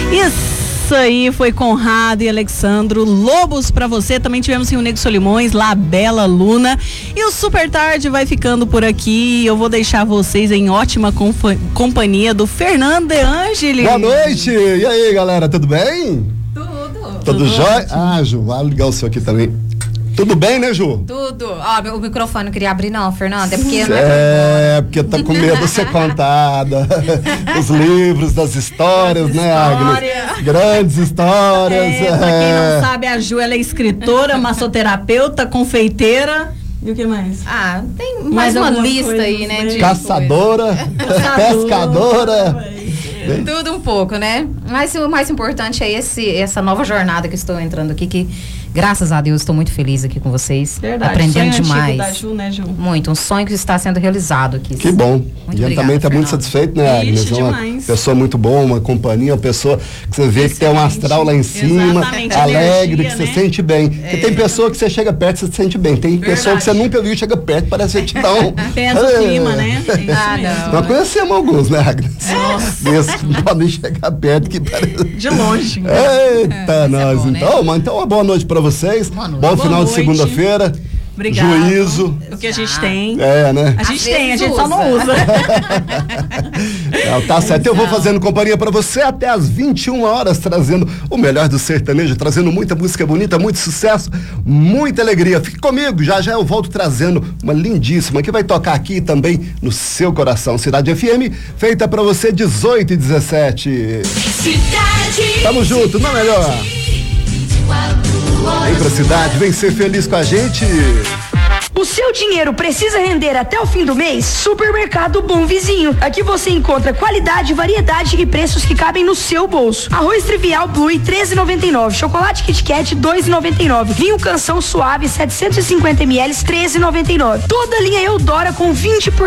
Isso aí foi Conrado e Alexandro. Lobos pra você. Também tivemos Rio Negro Solimões, La Bela Luna. E o Super Tarde vai ficando por aqui. Eu vou deixar vocês em ótima companhia do Fernando De Angeli. Boa noite. E aí, galera, tudo bem? Tudo jóia? Ah, Ju, vai ligar o seu aqui também. Tudo bem, né, Ju? Tudo. Ó, o microfone não queria abrir não, Fernando, é porque... porque tá com medo de ser contada. Os livros das histórias, né, Agnes? Grandes histórias. Pra quem não sabe, a Ju, ela é escritora, massoterapeuta, confeiteira. E o que mais? Ah, tem mais uma lista aí, né? De caçadora, pescadora. Tudo um pouco, né? Mas o mais importante é essa nova jornada que estou entrando aqui, que graças a Deus estou muito feliz aqui com vocês. Verdade. Aprendendo sonho demais. Da Ju, né, Ju? Muito, um sonho que está sendo realizado aqui. Que bom. Muito E ele também está muito satisfeito, né, Agnes? É uma pessoa muito boa, uma companhia, uma pessoa que você vê que tem um astral lá em cima, alegre, energia, que você sente bem. Porque tem pessoa que você chega perto e você se sente bem. Tem pessoa que você nunca viu, chega perto, parece que te dá um... Pesa o clima, né? Não. Nós conhecemos alguns, né, Agnes? Desses que não podem chegar perto, que parece... De longe. Eita, nós. bom, então, né? Então, uma boa noite pra vocês. Bom final de segunda-feira. Obrigada. Juízo. O que a gente tem. Né? A gente tem, a gente só não usa. Tá certo. Eu vou fazendo companhia pra você até às 21 horas, trazendo o melhor do sertanejo, trazendo muita música bonita, muito sucesso, muita alegria. Fique comigo, já eu volto trazendo uma lindíssima que vai tocar aqui também no seu coração. Cidade FM, feita pra você 18 e 17. Tamo junto, não é melhor? Vem pra cidade, vem ser feliz com a gente. O seu dinheiro precisa render até o fim do mês? Supermercado Bom Vizinho. Aqui você encontra qualidade, variedade e preços que cabem no seu bolso. Arroz Trivial Blue, R$13,99. Chocolate Kit Kat, R$2,99. Vinho Canção Suave, 750 ml, R$13,99. Toda linha Eudora com 20%